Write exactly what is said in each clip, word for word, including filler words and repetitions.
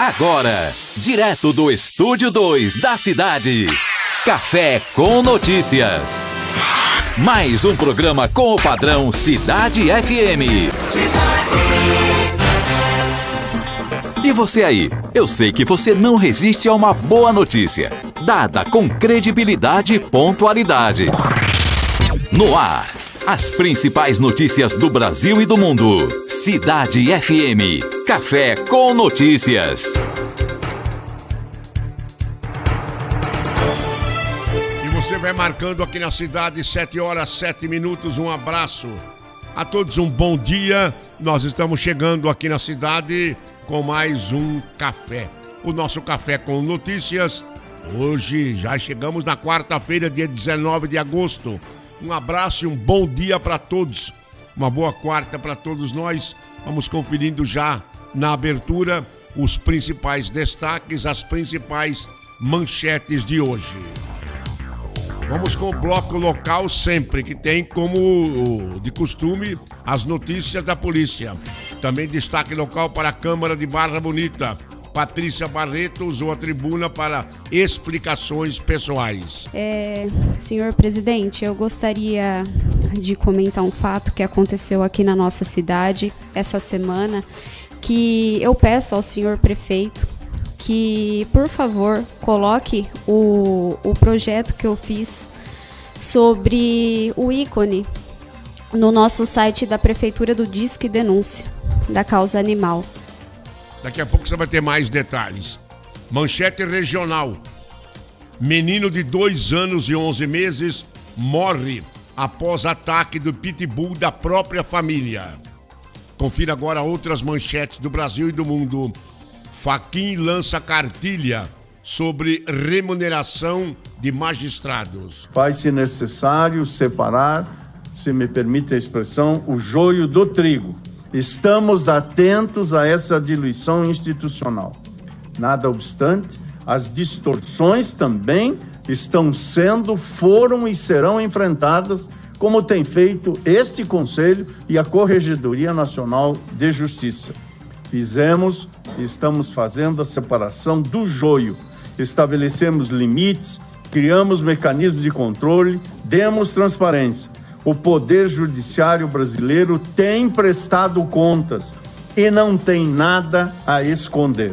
Agora, direto do Estúdio dois da cidade, Café com Notícias. Mais um programa com o padrão Cidade F M. E você aí? Eu sei que você não resiste a uma boa notícia, dada com credibilidade e pontualidade. No ar, as principais notícias do Brasil e do mundo. Cidade F M. Café com Notícias. E você vai marcando aqui na cidade, sete horas, sete minutos. Um abraço a todos, um bom dia. Nós estamos chegando aqui na cidade com mais um café. O nosso Café com Notícias. Hoje já chegamos na quarta-feira, dia dezenove de agosto. Um abraço e um bom dia para todos. Uma boa quarta para todos nós. Vamos conferindo já na abertura os principais destaques, as principais manchetes de hoje. Vamos com o bloco local sempre, que tem como de costume as notícias da polícia. Também destaque local para a Câmara de Barra Bonita. Patrícia Barreto usou a tribuna para explicações pessoais. É, senhor presidente, eu gostaria de comentar um fato que aconteceu aqui na nossa cidade essa semana, que eu peço ao senhor prefeito que, por favor, coloque o, o projeto que eu fiz sobre o ícone no nosso site da Prefeitura do Disque Denúncia, da causa animal. Daqui a pouco você vai ter mais detalhes. Manchete regional. Menino de dois anos e onze meses morre após ataque do pitbull da própria família. Confira agora outras manchetes do Brasil e do mundo. Fachin lança cartilha sobre remuneração de magistrados. Faz-se necessário separar, se me permite a expressão, o joio do trigo. Estamos atentos a essa diluição institucional. Nada obstante, as distorções também estão sendo, foram e serão enfrentadas, como tem feito este Conselho e a Corregedoria Nacional de Justiça. Fizemos e estamos fazendo a separação do joio. Estabelecemos limites, criamos mecanismos de controle, demos transparência. O Poder Judiciário brasileiro tem prestado contas e não tem nada a esconder.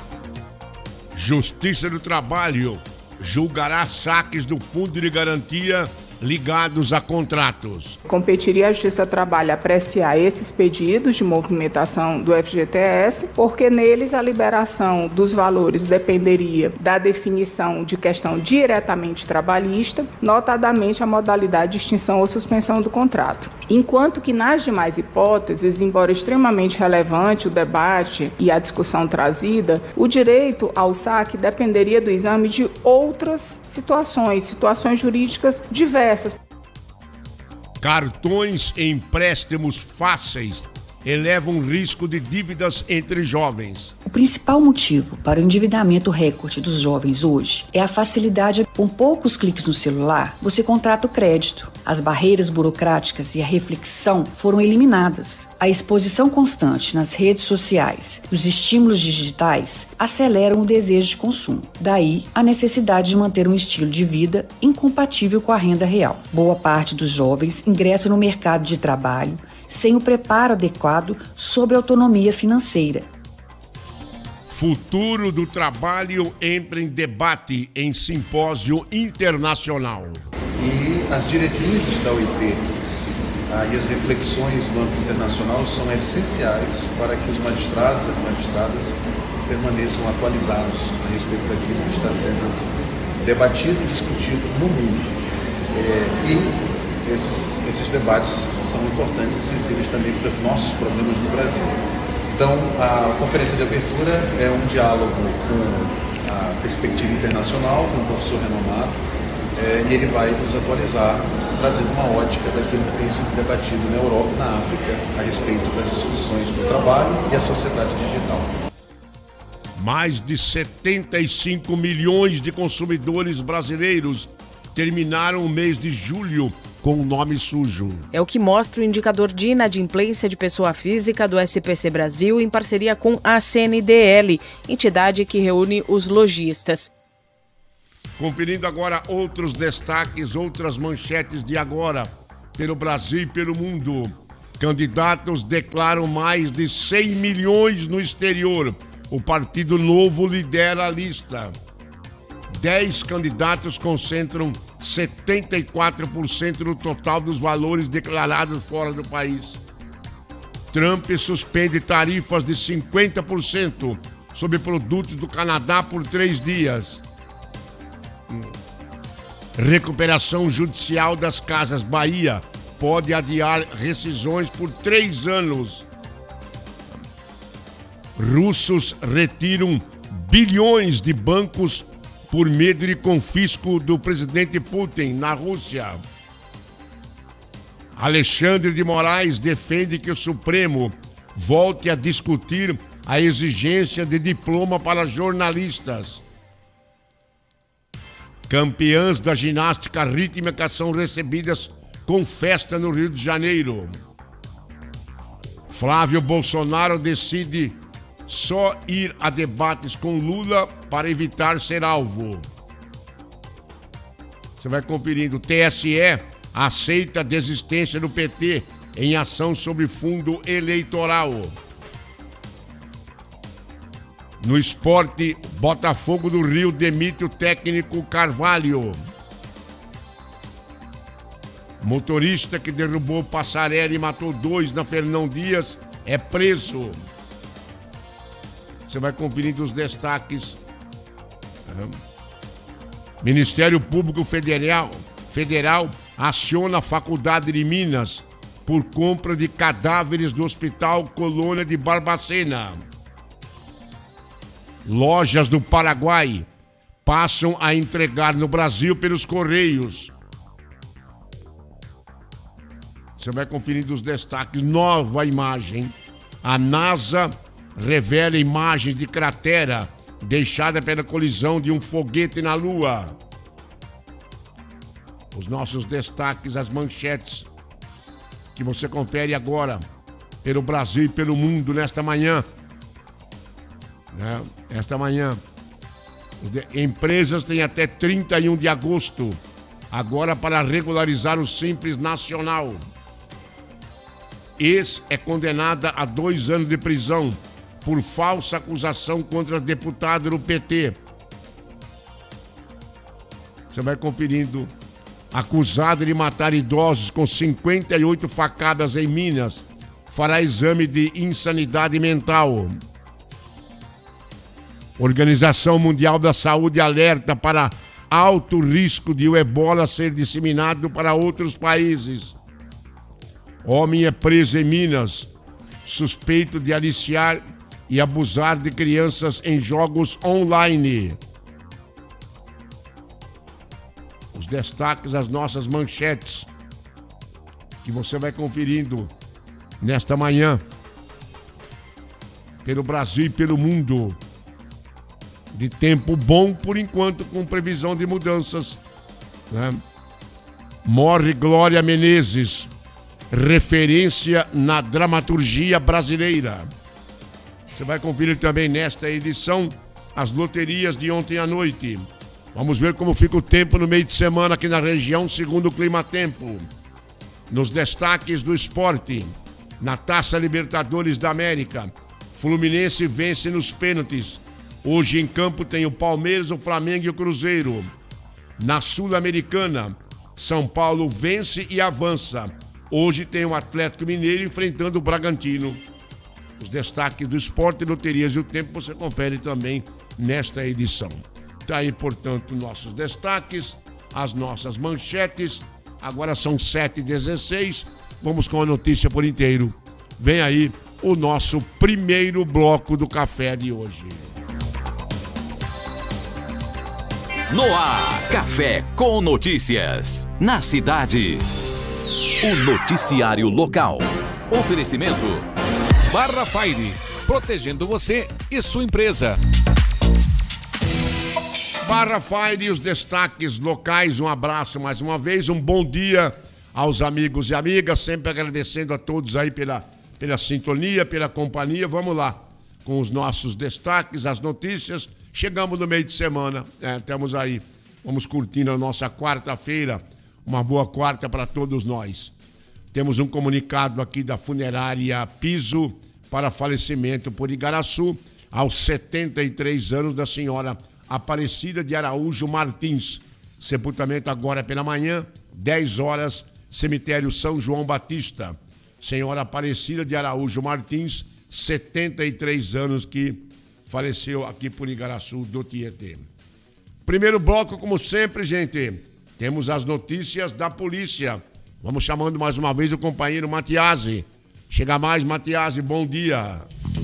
Justiça do Trabalho julgará saques do Fundo de Garantia ligados a contratos. Competiria a Justiça do Trabalho apreciar esses pedidos de movimentação do F G T S, porque neles a liberação dos valores dependeria da definição de questão diretamente trabalhista, notadamente a modalidade de extinção ou suspensão do contrato. Enquanto que nas demais hipóteses, embora extremamente relevante o debate e a discussão trazida, o direito ao saque dependeria do exame de outras situações, situações jurídicas diversas. Cartões e empréstimos fáceis elevam o risco de dívidas entre jovens. O principal motivo para o endividamento recorde dos jovens hoje é a facilidade. Com poucos cliques no celular, você contrata o crédito. As barreiras burocráticas e a reflexão foram eliminadas. A exposição constante nas redes sociais e os estímulos digitais aceleram o desejo de consumo. Daí, a necessidade de manter um estilo de vida incompatível com a renda real. Boa parte dos jovens ingressa no mercado de trabalho sem o preparo adequado sobre a autonomia financeira. Futuro do trabalho entra em debate em simpósio internacional. E as diretrizes da O I T ah, e as reflexões do âmbito internacional são essenciais para que os magistrados e as magistradas permaneçam atualizados a respeito daquilo que está sendo debatido e discutido no mundo. É, e Esses, esses debates são importantes e sensíveis também para os nossos problemas no Brasil. Então, a conferência de abertura é um diálogo com a perspectiva internacional, com um professor renomado, é, e ele vai nos atualizar, trazendo uma ótica daquilo que tem sido debatido na Europa e na África a respeito das discussões do trabalho e a sociedade digital. Mais de setenta e cinco milhões de consumidores brasileiros terminaram o mês de julho com nome sujo. É o que mostra o indicador de inadimplência de pessoa física do S P C Brasil em parceria com a C N D L, entidade que reúne os lojistas. Conferindo agora outros destaques, outras manchetes de agora, pelo Brasil e pelo mundo. Candidatos declaram mais de cem milhões no exterior. O Partido Novo lidera a lista. Dez candidatos concentram setenta e quatro por cento do total dos valores declarados fora do país. Trump suspende tarifas de cinquenta por cento sobre produtos do Canadá por três dias. Recuperação judicial das Casas Bahia pode adiar rescisões por três anos. Russos retiram bilhões de bancos por medo de confisco do presidente Putin na Rússia. Alexandre de Moraes defende que o Supremo volte a discutir a exigência de diploma para jornalistas. Campeãs da ginástica rítmica são recebidas com festa no Rio de Janeiro. Flávio Bolsonaro decide só ir a debates com Lula para evitar ser alvo. Você vai conferindo. O T S E aceita a desistência do P T em ação sobre fundo eleitoral. No esporte, Botafogo do Rio demite o técnico Carvalho. Motorista que derrubou passarela e matou dois na Fernão Dias é preso. Você vai conferindo os destaques. Ministério Público Federal, Federal aciona a Faculdade de Minas por compra de cadáveres do Hospital Colônia de Barbacena. Lojas do Paraguai passam a entregar no Brasil pelos Correios. Você vai conferindo os destaques. Nova imagem. A NASA revela imagens de cratera deixada pela colisão de um foguete na Lua. Os nossos destaques, as manchetes que você confere agora pelo Brasil e pelo mundo nesta manhã. Né? Esta manhã. Empresas têm até trinta e um de agosto agora para regularizar o Simples Nacional. Ex é condenada a dois anos de prisão por falsa acusação contra deputado do P T. Você vai conferindo. Acusado de matar idosos com cinquenta e oito facadas em Minas, fará exame de insanidade mental. Organização Mundial da Saúde alerta para alto risco de o ebola ser disseminado para outros países. Homem é preso em Minas, suspeito de aliciar e abusar de crianças em jogos online. Os destaques, as nossas manchetes, que você vai conferindo nesta manhã, pelo Brasil e pelo mundo. De tempo bom, por enquanto, com previsão de mudanças. Né? Morre Glória Menezes, referência na dramaturgia brasileira. Você vai conferir também nesta edição as loterias de ontem à noite. Vamos ver como fica o tempo no meio de semana aqui na região, segundo o Climatempo. Nos destaques do esporte, na Taça Libertadores da América, Fluminense vence nos pênaltis. Hoje em campo tem o Palmeiras, o Flamengo e o Cruzeiro. Na Sul-Americana, São Paulo vence e avança. Hoje tem o Atlético Mineiro enfrentando o Bragantino. Os destaques do esporte, loterias e o tempo você confere também nesta edição. Está aí, portanto, nossos destaques, as nossas manchetes. Agora são sete e dezesseis. Vamos com a notícia por inteiro. Vem aí o nosso primeiro bloco do café de hoje. No ar, Café com Notícias. Na cidade, o noticiário local. Oferecimento Barra Fire, protegendo você e sua empresa. Barra Fire e os destaques locais. Um abraço mais uma vez, um bom dia aos amigos e amigas, sempre agradecendo a todos aí pela, pela sintonia, pela companhia. Vamos lá, com os nossos destaques, as notícias. Chegamos no meio de semana, é, estamos aí, vamos curtindo a nossa quarta-feira. Uma boa quarta para todos nós. Temos um comunicado aqui da funerária Piso para falecimento por Igaraçu, aos setenta e três anos, da senhora Aparecida de Araújo Martins. Sepultamento agora pela manhã, dez horas, cemitério São João Batista. Senhora Aparecida de Araújo Martins, setenta e três anos, que faleceu aqui por Igaraçu do Tietê. Primeiro bloco, como sempre, gente, temos as notícias da polícia. Vamos chamando mais uma vez o companheiro Matiasi. Chega mais, Matiasi, bom dia.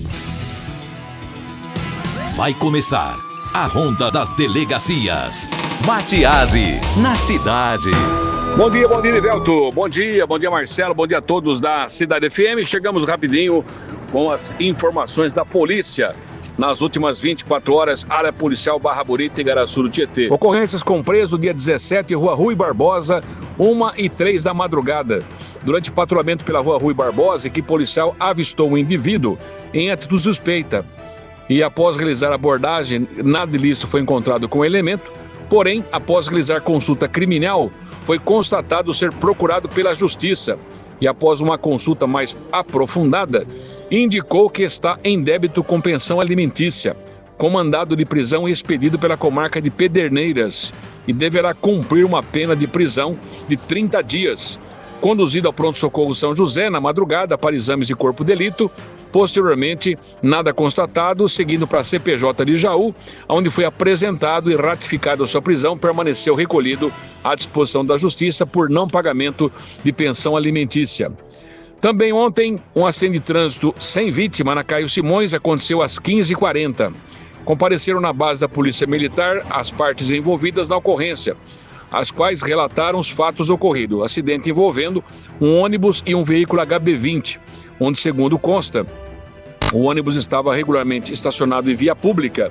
Vai começar a Ronda das Delegacias. Matiasi, na cidade. Bom dia, bom dia, Nivelto. Bom dia, bom dia, Marcelo. Bom dia a todos da Cidade F M. Chegamos rapidinho com as informações da polícia. Nas últimas vinte e quatro horas, área policial Barra Bonita e Igaraçu do Tietê. Ocorrências com preso, dia dezessete, Rua Rui Barbosa, uma e três da madrugada. Durante patrulhamento pela Rua Rui Barbosa, a equipe policial avistou um indivíduo em atitude suspeita. E após realizar a abordagem, nada ilícito foi encontrado com o elemento. Porém, após realizar consulta criminal, foi constatado ser procurado pela Justiça. E após uma consulta mais aprofundada, indicou que está em débito com pensão alimentícia, com mandado de prisão expedido pela comarca de Pederneiras, e deverá cumprir uma pena de prisão de trinta dias. Conduzido ao pronto-socorro São José na madrugada para exames de corpo de delito. Posteriormente, nada constatado, seguindo para a C P J de Jaú, onde foi apresentado e ratificado a sua prisão, permaneceu recolhido à disposição da Justiça por não pagamento de pensão alimentícia. Também ontem, um acidente de trânsito sem vítima na Caio Simões aconteceu às quinze e quarenta. Compareceram na base da Polícia Militar as partes envolvidas na ocorrência, as quais relataram os fatos ocorridos. Acidente envolvendo um ônibus e um veículo H B vinte, onde, segundo consta, o ônibus estava regularmente estacionado em via pública,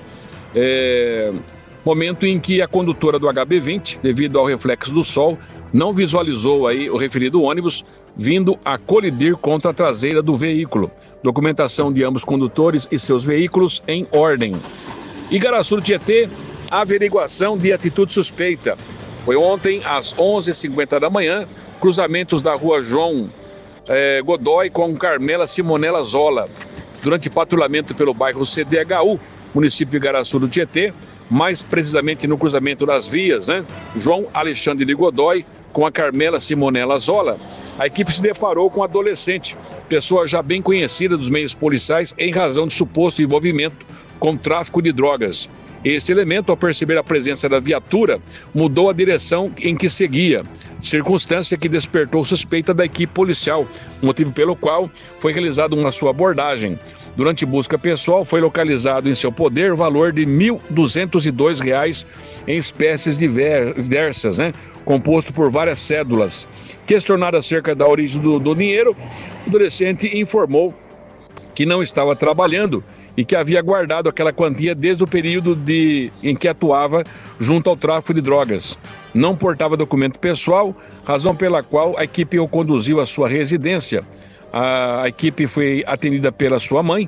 é, momento em que a condutora do H B vinte, devido ao reflexo do sol, não visualizou aí o referido ônibus vindo a colidir contra a traseira do veículo. Documentação de ambos condutores e seus veículos em ordem. Igaraçu do Tietê, averiguação de atitude suspeita. Foi ontem, às onze e cinquenta da manhã, cruzamentos da rua João eh, Godoy com Carmela Simonella Zola. Durante patrulhamento pelo bairro C D H U, município de Igaraçu do Tietê, mais precisamente no cruzamento das vias, né? João Alexandre de Godoy com a Carmela Simonella Zola, a equipe se deparou com um adolescente, pessoa já bem conhecida dos meios policiais em razão de suposto envolvimento com tráfico de drogas. Este elemento, ao perceber a presença da viatura, mudou a direção em que seguia, circunstância que despertou suspeita da equipe policial, motivo pelo qual foi realizada uma sua abordagem. Durante busca pessoal, foi localizado em seu poder valor de mil duzentos e dois reais em espécies diversas, né? Composto por várias cédulas. Questionado acerca da origem do, do dinheiro, o adolescente informou que não estava trabalhando e que havia guardado aquela quantia desde o período de, em que atuava junto ao tráfico de drogas. Não portava documento pessoal, razão pela qual a equipe o conduziu à sua residência. A, a equipe foi atendida pela sua mãe,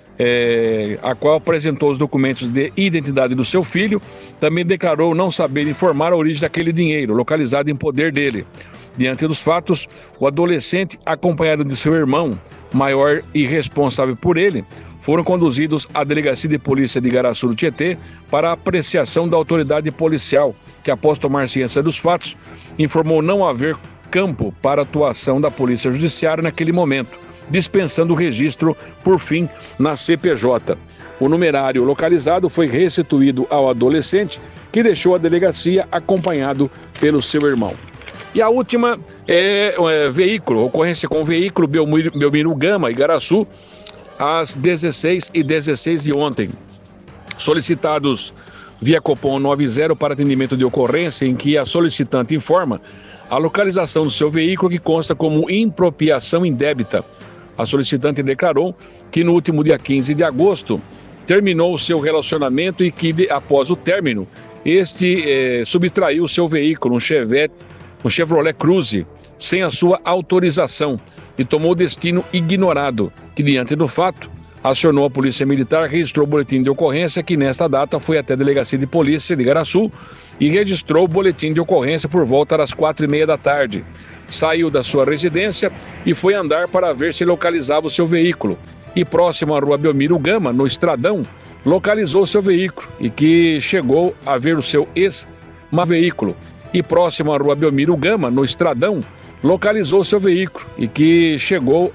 é, a qual apresentou os documentos de identidade do seu filho. Também declarou não saber informar a origem daquele dinheiro, localizado em poder dele. Diante dos fatos, o adolescente, acompanhado de seu irmão, maior e responsável por ele, foram conduzidos à Delegacia de Polícia de Igaraçu do Tietê para apreciação da autoridade policial, que, após tomar ciência dos fatos, informou não haver campo para atuação da Polícia Judiciária naquele momento, dispensando o registro, por fim, na C P J. O numerário localizado foi restituído ao adolescente, que deixou a delegacia acompanhado pelo seu irmão. E a última é, é veículo, ocorrência com veículo Belmiro, Belmiro Gama, Igaraçu, às dezesseis e dezesseis de ontem. Solicitados via Copom noventa para atendimento de ocorrência em que a solicitante informa a localização do seu veículo, que consta como impropriação indébita. A solicitante declarou que no último dia quinze de agosto terminou o seu relacionamento e que, após o término, este eh, subtraiu o seu veículo, um Chevette um Chevrolet Cruze, sem a sua autorização e tomou destino ignorado, que diante do fato, acionou a Polícia Militar, registrou o boletim de ocorrência, que nesta data foi até a Delegacia de Polícia de Igaraçu e registrou o boletim de ocorrência por volta das quatro e meia da tarde. Saiu da sua residência e foi andar para ver se localizava o seu veículo. E próximo à rua Belmiro Gama, no Estradão, localizou seu veículo e que chegou a ver o seu ex-veículo. E próximo à rua Belmiro Gama, no Estradão, localizou seu veículo e que chegou